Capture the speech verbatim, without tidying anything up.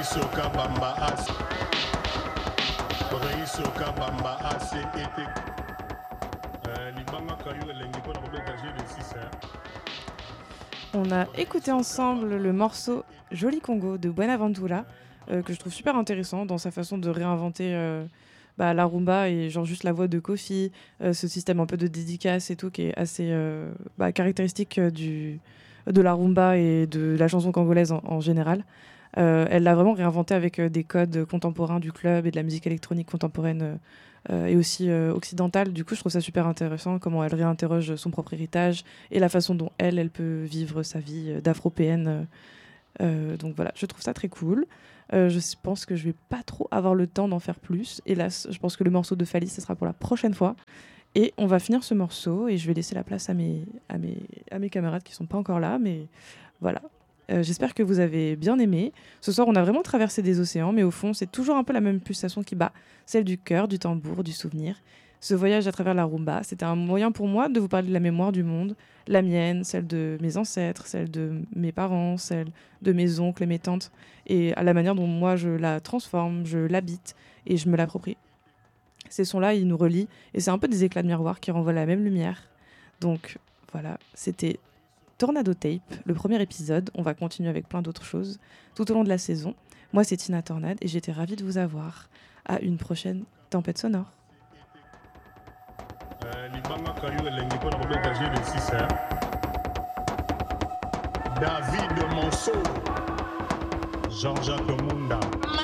Soka Bamba As. Soka Bamba As et Libanga Kayo et Lengipo dans le de six. On a écouté ensemble le morceau Joli Congo de Buenaventura, euh, que je trouve super intéressant dans sa façon de réinventer euh, bah, la rumba et genre juste la voix de Kofi, euh, ce système un peu de dédicace et tout qui est assez euh, bah, caractéristique euh, du, de la rumba et de la chanson congolaise en, en général. Euh, elle l'a vraiment réinventé avec euh, des codes contemporains du club et de la musique électronique contemporaine euh, euh, et aussi euh, occidentale. Du coup, je trouve ça super intéressant comment elle réinterroge son propre héritage et la façon dont elle, elle peut vivre sa vie euh, d'afropéenne. Euh, euh, donc voilà, je trouve ça très cool. Euh, je pense que je vais pas trop avoir le temps d'en faire plus. Hélas, je pense que le morceau de Fali, ce sera pour la prochaine fois. Et on va finir ce morceau et je vais laisser la place à mes, à mes, à mes camarades qui sont pas encore là, mais voilà. Euh, j'espère que vous avez bien aimé. Ce soir, on a vraiment traversé des océans, mais au fond, c'est toujours un peu la même pulsation qui bat, celle du cœur, du tambour, du souvenir. Ce voyage à travers la rumba, c'était un moyen pour moi de vous parler de la mémoire du monde, la mienne, celle de mes ancêtres, celle de mes parents, celle de mes oncles et mes tantes, et à la manière dont moi je la transforme, je l'habite et je me l'approprie. Ces sons-là, ils nous relient, et c'est un peu des éclats de miroir qui renvoient la même lumière. Donc voilà, c'était Tornado Tape, le premier épisode. On va continuer avec plein d'autres choses tout au long de la saison. Moi, c'est Tina Tornade et j'étais ravie de vous avoir. À une prochaine tempête sonore. David Monceau, Jean-Jacques Munda.